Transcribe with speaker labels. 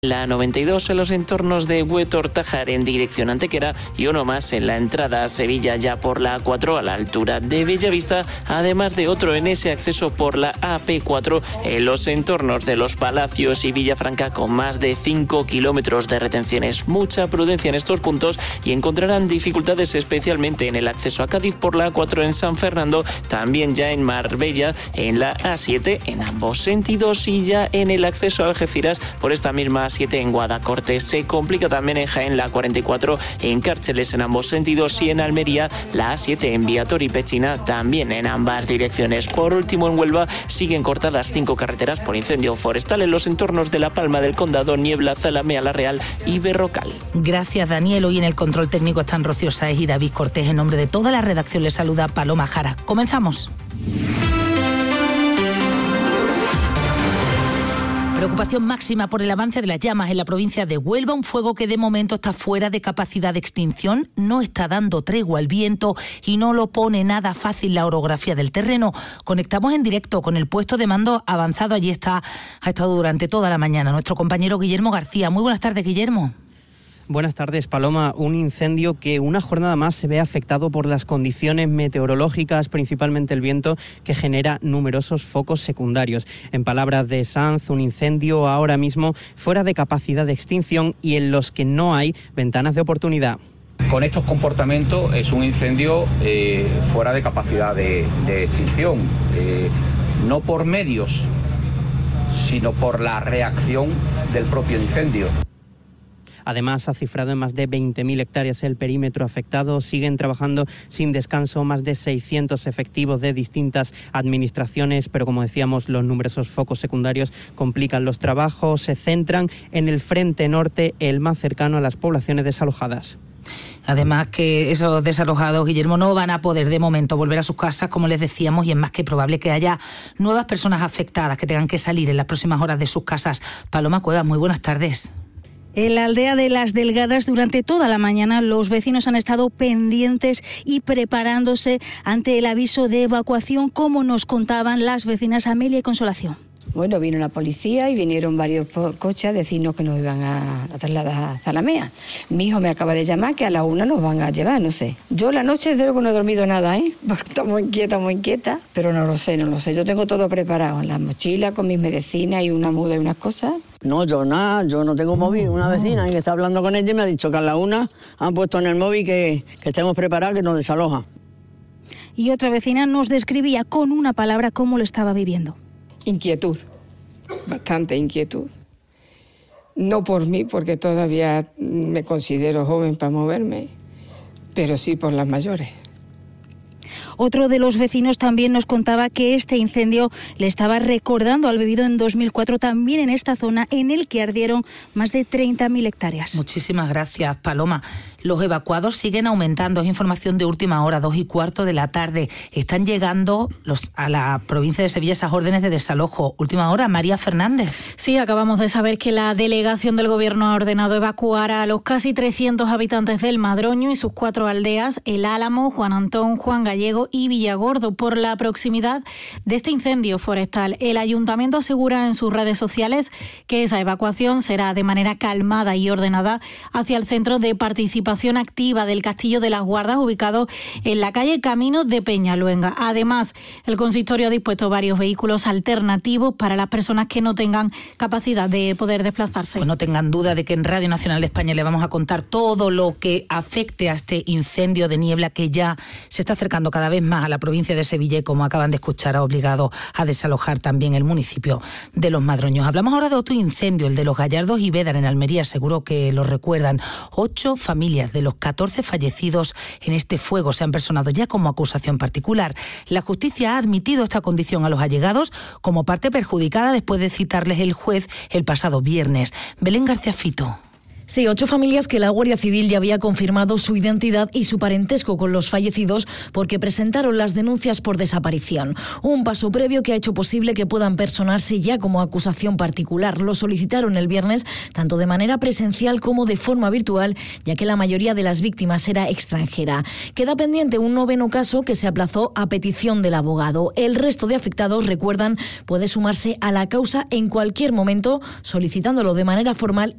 Speaker 1: La 92 en los entornos de Huetor-Tájar en dirección Antequera y uno más en la entrada a Sevilla ya por la A4 a la altura de Bellavista, además de otro en ese acceso por la AP4 en los entornos de Los Palacios y Villafranca con más de 5 kilómetros de retenciones. Mucha prudencia en estos puntos y encontrarán dificultades especialmente en el acceso a Cádiz por la A4 en San Fernando, también ya en Marbella en la A7 en ambos sentidos y ya en el acceso a Algeciras por esta misma A7 en Guadacorte. Se complica también en Jaén la 44 en Cárceles en ambos sentidos y en Almería la A7 en Viator y Pechina también en ambas direcciones. Por último, en Huelva siguen cortadas 5 carreteras por incendio forestal en los entornos de La Palma del Condado, Niebla, Zalamea la Real y Berrocal.
Speaker 2: Gracias, Daniel. Hoy en el control técnico están Rocío Sáez y David Cortés. En nombre de toda la redacción les saluda Paloma Jara. Comenzamos. Preocupación máxima por el avance de las llamas en la provincia de Huelva, un fuego que de momento está fuera de capacidad de extinción, no está dando tregua al viento y no lo pone nada fácil la orografía del terreno. Conectamos en directo con el puesto de mando avanzado, allí ha estado durante toda la mañana nuestro compañero Guillermo García. Muy buenas tardes, Guillermo.
Speaker 3: Buenas tardes, Paloma. Un incendio que una jornada más se ve afectado por las condiciones meteorológicas, principalmente el viento, que genera numerosos focos secundarios. En palabras de Sanz, un incendio ahora mismo fuera de capacidad de extinción y en los que no hay ventanas de oportunidad.
Speaker 4: Con estos comportamientos es un incendio fuera de capacidad de extinción, no por medios, sino por la reacción del propio incendio.
Speaker 3: Además, ha cifrado en más de 20.000 hectáreas el perímetro afectado. Siguen trabajando sin descanso más de 600 efectivos de distintas administraciones, pero como decíamos, los numerosos focos secundarios complican los trabajos. Se centran en el frente norte, el más cercano a las poblaciones desalojadas.
Speaker 2: Además que esos desalojados, Guillermo, no van a poder de momento volver a sus casas, como les decíamos, y es más que probable que haya nuevas personas afectadas que tengan que salir en las próximas horas de sus casas. Paloma Cuevas, muy buenas tardes.
Speaker 5: En la aldea de Las Delgadas, durante toda la mañana, los vecinos han estado pendientes y preparándose ante el aviso de evacuación, como nos contaban las vecinas Amelia y Consolación.
Speaker 6: Bueno, vino la policía y vinieron varios coches a decirnos que nos iban a trasladar a Zalamea. Mi hijo me acaba de llamar que a la 1 nos van a llevar, no sé. Yo la noche desde luego no he dormido nada, porque estoy muy inquieta, pero no lo sé. Yo tengo todo preparado, la mochila con mis medicinas y una muda y unas cosas.
Speaker 7: No, yo no tengo móvil. Una vecina que está hablando con ella y me ha dicho que a la 1 han puesto en el móvil que estemos preparados, que nos desaloja.
Speaker 5: Y otra vecina nos describía con una palabra cómo lo estaba viviendo.
Speaker 8: Inquietud, bastante inquietud. No por mí, porque todavía me considero joven para moverme, pero sí por las mayores.
Speaker 5: Otro de los vecinos también nos contaba que este incendio le estaba recordando al vivido en 2004 también en esta zona en el que ardieron más de 30.000 hectáreas.
Speaker 2: Muchísimas gracias, Paloma. Los evacuados siguen aumentando. Es información de última hora, 2:15 de la tarde. Están llegando a la provincia de Sevilla esas órdenes de desalojo. Última hora, María Fernández.
Speaker 9: Sí, acabamos de saber que la delegación del Gobierno ha ordenado evacuar a los casi 300 habitantes del Madroño y sus 4 aldeas, El Álamo, Juan Antón, Juan Gallego y Villagordo, por la proximidad de este incendio forestal. El Ayuntamiento asegura en sus redes sociales que esa evacuación será de manera calmada y ordenada hacia el centro de participación activa del Castillo de las Guardas, ubicado en la calle Camino de Peñaluenga. Además, el consistorio ha dispuesto varios vehículos alternativos para las personas que no tengan capacidad de poder desplazarse.
Speaker 2: Pues no tengan duda de que en Radio Nacional de España le vamos a contar todo lo que afecte a este incendio de niebla que ya se está acercando cada vez más a la provincia de Sevilla y, como acaban de escuchar, ha obligado a desalojar también el municipio de Los Madroños. Hablamos ahora de otro incendio, el de Los Gallardos y Bédar en Almería, seguro que lo recuerdan. 8 familias de los 14 fallecidos en este fuego se han personado ya como acusación particular. La justicia ha admitido esta condición a los allegados como parte perjudicada después de citarles el juez el pasado viernes. Belén García Fito.
Speaker 10: Sí, 8 familias que la Guardia Civil ya había confirmado su identidad y su parentesco con los fallecidos porque presentaron las denuncias por desaparición. Un paso previo que ha hecho posible que puedan personarse ya como acusación particular. Lo solicitaron el viernes tanto de manera presencial como de forma virtual, ya que la mayoría de las víctimas era extranjera. Queda pendiente un 9º caso que se aplazó a petición del abogado. El resto de afectados, recuerdan, puede sumarse a la causa en cualquier momento, solicitándolo de manera formal